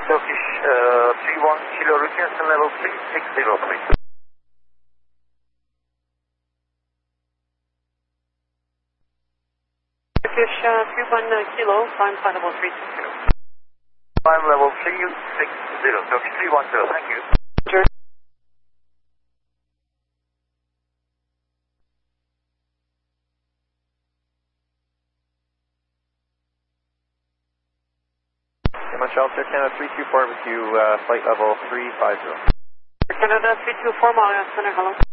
Turkish 31 Kilo requesting level 360 please. Turkish 31 Kilo, climb flight level 360. Climb level 360, Turkish 310, thank you. Roger. Shelter Canada 324 with you, flight level 350. Canada 324, Mile Center, hello.